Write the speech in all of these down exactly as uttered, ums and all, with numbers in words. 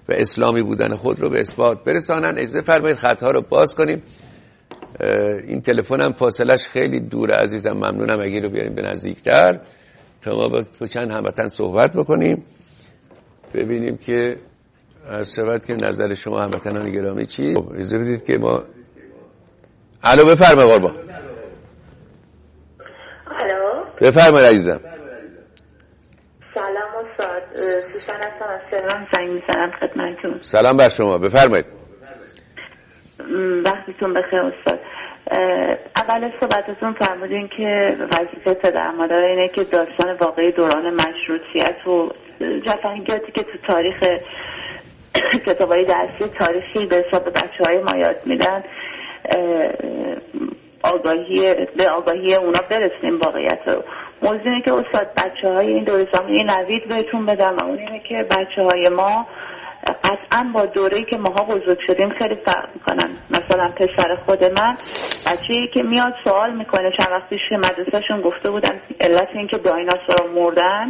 و اسلامی بودن خود رو به اثبات برسانن. اجازه فرمایید خطها رو باز کنیم. این تلفنم فاصلش خیلی دوره عزیزم، ممنونم اگه رو بیاریم به نزدیکتر تا ما با چند هموطن صحبت بکنیم، ببینیم که از شود که نظر شما هموطنان گرامی چی. اجازه بدید که ما الو بفرمایید قربان. الو بفرمایید عزیزم. سلام استاد، سوسن هستم از تهران زنگ میزنم خدمتتون. سلام بر شما، بفرمایید. وقتتون بخیر استاد. اول صحبتتون فرمودین که وظیفه پدر مادر اینه که داستان واقعی دوران مشروطیت و جفنگیاتی که تو تاریخ کتابای درسی تاریخی به حساب بچه‌های ما یاد میدن آگاهی به آگاهی اونا برسیم واقعیت رو. موضوع اینه که استاد بچه‌های این دوره زمانی نوید بهتون بدم و اون اینه که بچه‌های ما قطعا با دوره‌ای که ماها بزرگ شدیم خیلی فرق میکنن. مثلا پسر خود من بچه‌ای که میاد سوال میکنه، چند وقت پیش مدرسه‌شون گفته بودن علت این که دایناسورا مردن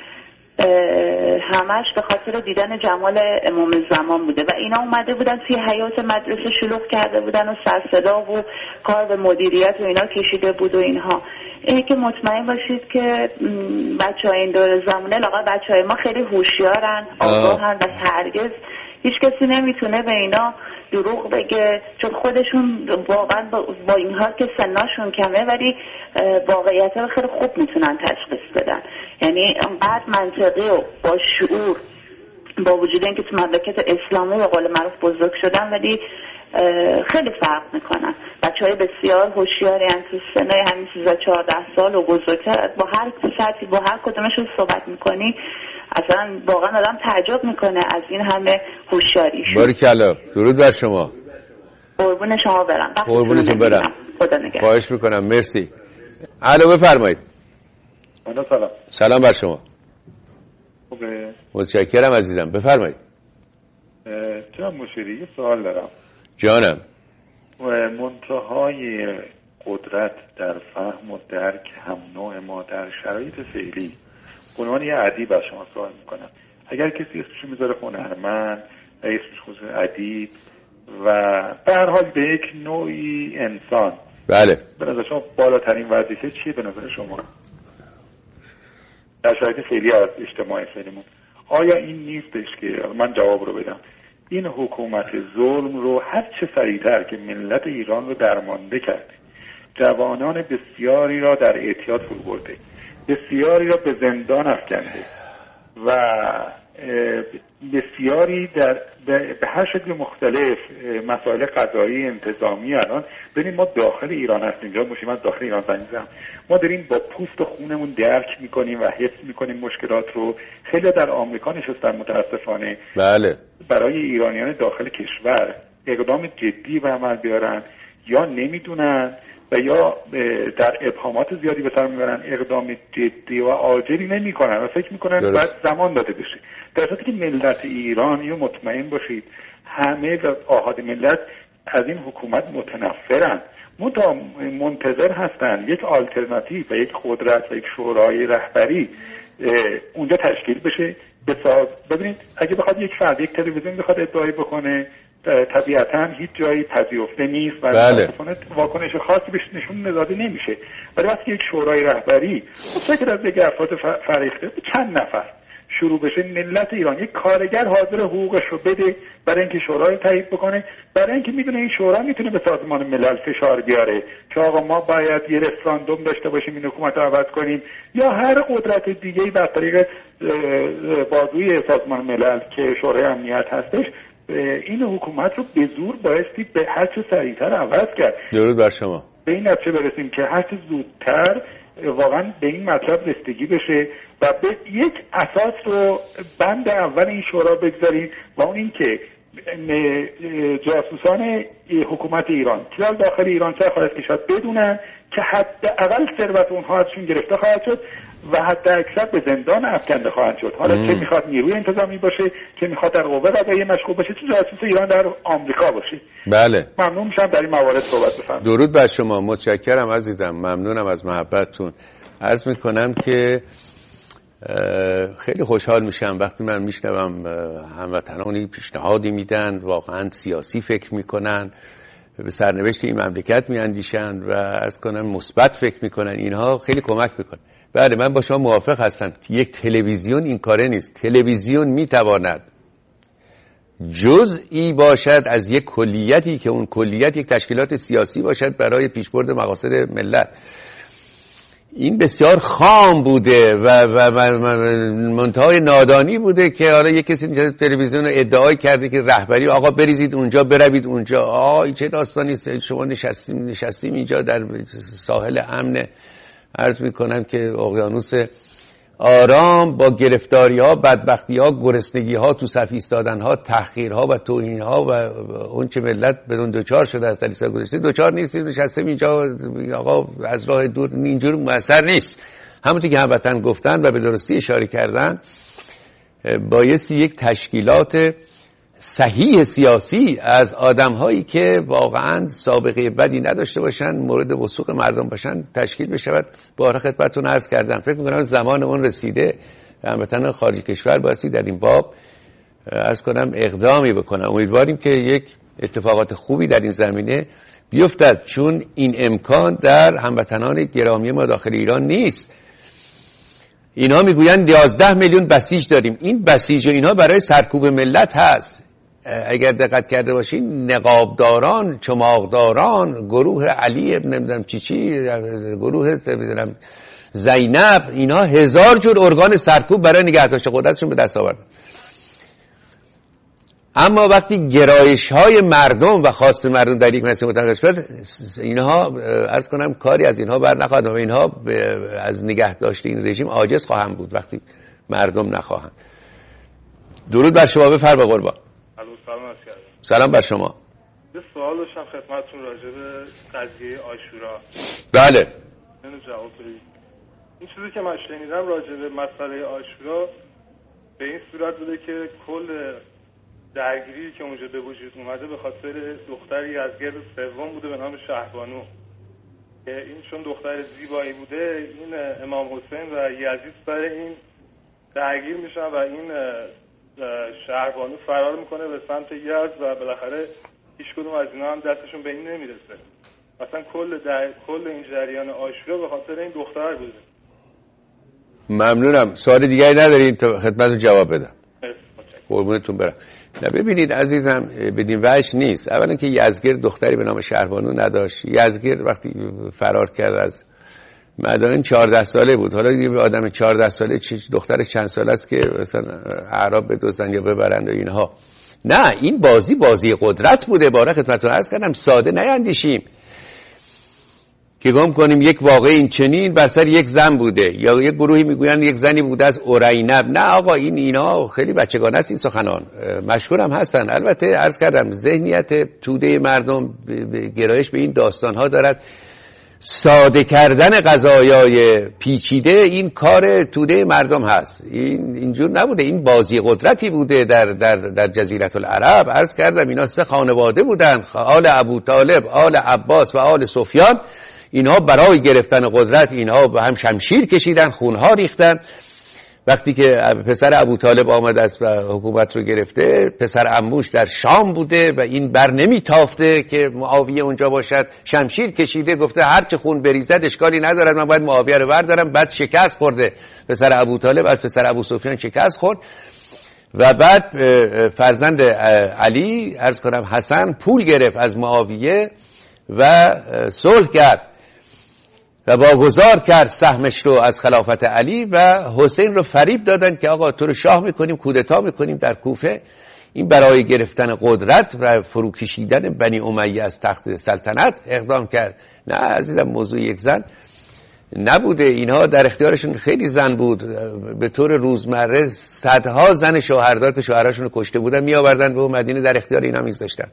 همش به خاطر دیدن جمال امام زمان بوده و اینا اومده بودن توی حیات مدرسه شلوغ کرده بودن و سر صدا و کار به مدیریت و اینا کشیده بود و اینها. اینه که مطمئن باشید که بچه‌های این دور زمانه لاغر بچه‌های ما خیلی هوشیارن، آگاهن و هرگز هیچ کسی نمیتونه به اینا دروغ بگه، چون خودشون واقعا با این حال که سناشون کمه ولی واقعیت رو خیلی خوب میتونن تشخیص بدن. یعنی انقدر منطقی و با شعور با وجود اینکه تو مملکت اسلامی به قول معروف بزرگ شدن ولی خیلی فرق میکنن. بچهای بسیار هوشیاری ان تو سنای همین سیزده چهارده سال و بزرگتر با هر سطحی با هر کدومشون صحبت میکنی اصلا واقعا آدم تعجب میکنه از این همه هوشیاریشون. باریکلا، درود بر شما. قربون شما برم. قربونتون برم. خدا نگهدار. خواهش میکنم، مرسی. الو بفرمایید. سلام. سلام بر شما. خوبه؟ متشکرم عزیزم، بفرمایید. جناب مشیری یه سوال دارم. جانم. منتهای قدرت در فهم و درک هم نوع ما در شرایط فعلی به عنوان یه ادیب از شما سوال میکنم. اگر کسی اسمشو میذاره هنرمند و اسمش خصوص ادیب و به هر حال به یک نوعی انسان، بله، به نظر شما بالاترین وظیفه چیه به نظر شما در شرایط فعلی از اجتماع فعلیمون؟ آیا این نیستش که من جواب رو بدم این حکومت ظلم رو هر چه سریعتر که ملت ایران رو درمانده کرده، جوانان بسیاری را در اعتیاد فرو برده، بسیاری را به زندان افکنده و بسیاری در به هر شکل مختلف مسائل قضایی انتظامی الان ببینید ما داخل ایران هستیم، جا مشیمت داخل ایران زنیزم ما داریم با پوست و خونمون درک میکنیم و حفظ میکنیم مشکلات رو. خیلی در آمریکا نشستن متاسفانه بله برای ایرانیان داخل کشور اقدام جدی به عمل بیارن یا نمیدونن و یا در ابهامات زیادی به سر میبرن، اقدام جدی و عاجلی نمی کنن و فکر میکنن باید زمان داده بشه. در صورتی که ملت ایران یا مطمئن باشید همه و آحاد ملت از این حکومت متنفرن، منتظر هستن یک آلترناتیو و یک قدرت و یک شورای رهبری اونجا تشکیل بشه. ببینید اگه بخواد یک فرد یک تلویزیون بخواد ادعای بکنه طبیعتا هیچ جایی پذیرفته نیست و بله. واکنش خاصی بهش نشون داده نمیشه. ولی وقتی یک شورای رهبری فکر از یک افراد فریخته چند نفر شروع بشه، ملت ایران یک کارگر حاضر حقوقش رو بده برای اینکه شورا رو تایید بکنه، برای اینکه میدونه این شورا میتونه به سازمان ملل فشار بیاره که آقا ما باید یه رفراندوم داشته باشیم این حکومت رو عوض کنیم، یا هر قدرت دیگه‌ای بر طریق بازوی سازمان ملل که شورای امنیت هستش این حکومت رو به زور بایستی به هر چه سریعتر عوض کرد. درود بر شما. به این نتیجه برسیم که هر چه زودتر واقعا به این مطلب رسیدگی بشه و به یک اساس رو بند اول این شورا بگذاریم و اون این که جاسوسان حکومت ایران که در داخل ایران چه خارج کشور بدونن که حداقل ثروت اونها ازشون گرفته خواهد شد و حتی اکثر به زندان افکنده خواهد شد. حالا چه میخواد نیروی انتظامی باشه، چه میخواد در قوه قضاییه مشغول باشه، چه جاسوس ایران در آمریکا باشه. بله، ممنون میشم در این موارد صحبت بفرمایید. درود بر شما، متشکرم عزیزم، ممنونم از محبتتون. عرض میکنم که خیلی خوشحال میشم وقتی من میشنوم هموطنانی پیشنهادی میدن، واقعا سیاسی فکر میکنن، به سرنوشت این مملکت میاندیشن و عرض کنم مثبت فکر میکنن. اینها خیلی کمک میکنه. بله من با شما موافق هستم. یک تلویزیون این کاره نیست. تلویزیون میتواند جزئی باشد از یک کلیتی که اون کلیت یک تشکیلات سیاسی باشد برای پیشبرد مقاصد ملت. این بسیار خام بوده و, و, و منتهای نادانی بوده که حالا یک کسی تلویزیون رو ادعای کرده که رهبری آقا بریزید اونجا، بروید اونجا. آه این چه داستانی است؟ شما نشستیم نشستیم اینجا در ساحل امن، عرض میکنم که اقیانوس آرام، با گرفتاری ها، بدبختی ها، گرسنگی ها، تو صف ایستادن ها، تحقیر ها و توهین ها و اون چه ملت بدون دوچار شده از سالیسا گذشته. دوچار نیستیم، نشستیم اینجا آقا از راه دور. اینجور موثر نیست. همونطور که هموطن گفتن و به درستی اشاره کردن، بایستی یک تشکیلات صحیح سیاسی از آدم هایی که واقعا سابقه بدی نداشته باشن، مورد وثوق مردم باشن تشکیل بشود. باره خدمتتون عرض کردم فکر میکنم زمان اون رسیده. هموطنان خارج کشور بایستی در این باب عرض کنم اقدامی بکنم. امیدواریم که یک اتفاقات خوبی در این زمینه بیفتد، چون این امکان در هموطنان گرامی ما داخل ایران نیست. اینا میگویند یازده میلیون بسیج داریم. این بسیج و اینا برای سرکوب ملت هست. اگر دقت کرده باشین نقابداران، چماقداران، گروه علی ابن نمیدونم چی چی، گروه نمیدونم زینب، اینا هزار جور ارگان سرکوب برای نگه داشته قدرتشون به دست آوردن. اما وقتی گرایش های مردم و خواست مردم در یک مسیر متناقض شد، اینها عرض کنم کاری از اینها بر نخواهد و اینها از نگه داشته این رژیم عاجز خواهند بود وقتی مردم نخواهند. درود بر شما، بفرما قربان. سلام سلام بر شما. یه سوال داشتم خدمتتون راجع به قضیه عاشورا. بله. اینو جواب بدید. این چیزی که من شنیدم راجع به مسئله عاشورا به این صورت بوده که کل درگیری که اونجا به وجود اومده به خاطر دختری از گرد سوم بوده به نام شهبانو. که این چون دختر زیبایی بوده، این امام حسین و یزید سر این درگیر میشن و این شهربانو فرار میکنه به سمت یزد و بالاخره هیچ کدوم از اینا هم دستشون به این نمیرسه. مثلا کل در کل این جریان عاشورا به خاطر این دختر بوده. ممنونم. سوال دیگری ندارید تا خدمتتون جواب بدم؟ قربونتون برم. نه ببینید عزیزم، بدین وجه نیست. اولا که یزدگرد دختری به نام شهربانو نداشت. یزدگرد وقتی فرار کرد از مدائن چهارده ساله بود. حالا دیگه آدم چهارده ساله دختر چند ساله است که مثلا اعراب بدزدن یا ببرند و اینها. نه، این بازی بازی قدرت بوده. باره خدمتتون عرض کردم ساده نیندیشیم که گم کنیم یک واقع این چنین بر سر یک زن بوده، یا یک گروهی میگویند یک زنی بوده از اورینب. نه آقا، این اینا خیلی بچگانه است این سخنان. مشهور هم هستن. البته عرض کردم ذهنیت توده مردم گرایش به این داستان ها دارد. ساده کردن قضایای پیچیده این کار توده مردم هست. این اینجور نبوده. این بازی قدرتی بوده در در در جزیره العرب. عرض کردم اینا سه خانواده بودن، آل ابو طالب، آل عباس و آل سفیان. اینها برای گرفتن قدرت اینها به هم شمشیر کشیدن، خونها ریختن. وقتی که پسر ابو طالب آمد است و حکومت رو گرفته، پسر عموش در شام بوده و این بر نمیتافته که معاویه اونجا باشد، شمشیر کشیده، گفته هر چه خون بریزد اشکالی ندارد، من باید معاویه رو بردارم. بعد شکست خورده پسر ابو طالب، از پسر ابو سفیان شکست خورد و بعد فرزند علی عرض کنم حسن پول گرفت از معاویه و صلح کرد و واگذار کرد سهمش رو از خلافت علی و حسین رو فریب دادن که آقا تو رو شاه میکنیم، کودتا میکنیم در کوفه. این برای گرفتن قدرت و فروکشیدن بنی امیه از تخت سلطنت اقدام کرد. نه عزیزم، موضوع یک زن نبوده. اینها در اختیارشون خیلی زن بود. به طور روزمره صدها زن شوهردار که شوهراشون رو کشته بودن می آوردن به مدینه، در اختیار اینا میذاشتن.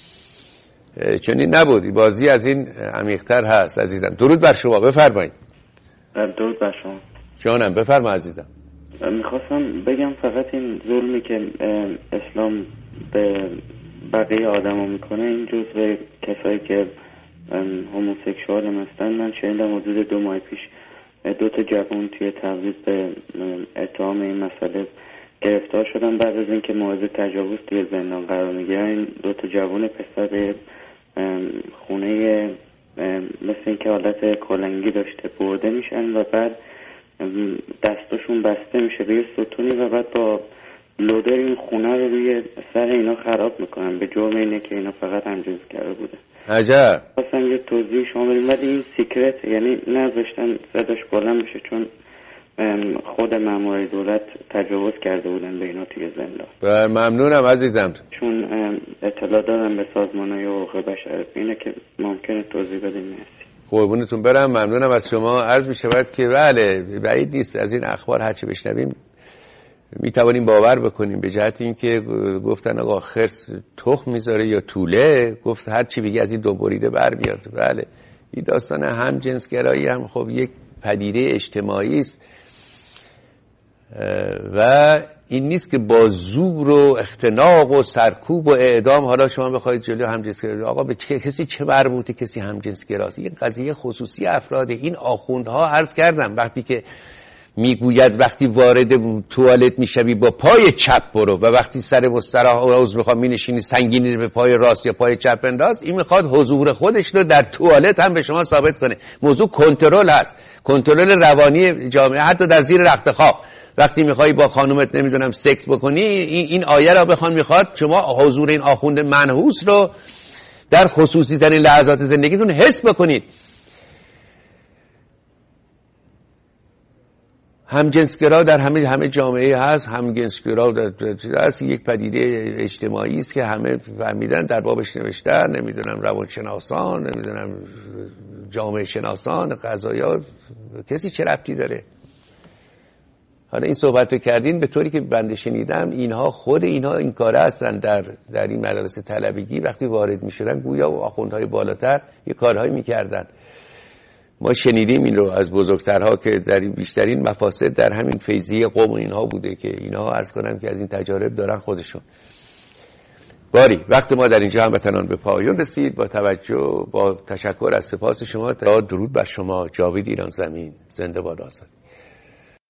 چنین نبود. بازی از این عمیق‌تر هست عزیزم. درود بر شما، بفرمایید. درود بر شما. جانم بفرما عزیزم. میخواستم بگم فقط این ظلمی که اسلام به بقیه آدما میکنه، این جزء کسایی که هموسکسوال هستن. من شنیدم حدود دو ماه پیش دو تا جوان توی تبریز به اتهام این مسئله گرفتار شدن بعد از اینکه مورد تجاوز توی زندان قرار میگیرن. این دو تا جوان پسر خونه مثل اینکه حالت کلنگی داشته برده میشن و بعد دستاشون بسته میشه به یه ستونی و بعد با لودر این خونه رو روی سر اینا خراب میکنن به جرم اینه که اینا فقط همجنسگرا بوده. عجب. خواستم یه توضیح شما بدیم ولی این سیکرت یعنی نذاشتن صداش بلند بشه چون خود مامورای دولت تجاوز کرده بودن به اینا توی زندان. ممنونم عزیزم. چون اطلاع دادم به سازمان‌های حقوق بشر اینه که ممکنه توضیح بدیم. مرسی. قربونتون برم. ممنونم از شما. عرض می شود که بله بعید نیست از این اخبار هرچی بشنویم می توانیم باور بکنیم به جهت اینکه گفتن آقا خرس تخم میذاره یا توله، گفت هر چی بگی از این دو بریده برمیاد. بله این داستان هم جنسگرایی هم خب یک پدیده اجتماعی است و این نیست که با زور و اختناق و سرکوب و اعدام حالا شما بخواید جلوی همجنسگرایی. آقا به چه کسی چه مربوطه کسی همجنسگراست؟ این قضیه خصوصی افراده. این آخوندها عرض کردم وقتی که میگوید وقتی وارد توالت میشوی با پای چپ برو و وقتی سر مستراح عضو میخوام مینشینی سنگینی به پای راست یا پای چپ انداز، این میخواد حضور خودش رو در توالت هم به شما ثابت کنه. موضوع کنترل هست، کنترل روانی جامعه. حتی در زیر رخت خواب وقتی میخوای با خانومت نمیدونم سکس بکنی این این آیه را بخوان، میخواد شما حضور این آخوند منحوس رو در خصوصی ترین لحظات زندگیتون حس بکنید. همجنسگرا در همه همه جامعه هست. همجنسگرا در هست یک پدیده اجتماعی است که همه فهمیدن، در بابش نوشتن، نمیدونم روانشناسان، نمیدونم جامعه شناسان، قضایا. کسی چه ربطی داره؟ حالا این صحبت رو کردین به طوری که بنده شنیدم اینها خود اینها این کاره هستن در در این مدارس طلبگی وقتی وارد میشدن گویا و آخوندهای بالاتر یه کارهایی میکردن. ما شنیدیم این رو از بزرگترها که در بیشترین مفاسد در همین فیضیه قوم و اینها بوده که اینها عرض کنم که از این تجارب دارن خودشون. باری وقت ما در اینجا هموطنان به پایان رسید. با توجه با تشکر از سپاس شما، درود بر شما. جاوید ایران زمین. زنده باد آزادی.